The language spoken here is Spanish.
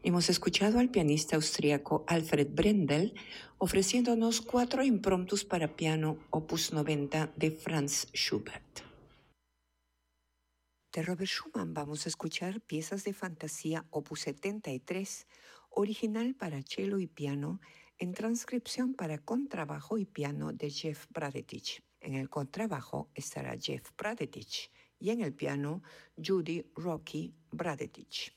Hemos escuchado al pianista austríaco Alfred Brendel ofreciéndonos 4 impromptus para piano opus 90 de Franz Schubert. De Robert Schumann vamos a escuchar piezas de fantasía opus 73, original para cello y piano, en transcripción para contrabajo y piano de Jeff Bradetich. En el contrabajo estará Jeff Bradetich y en el piano Judy Rocky Bradetich.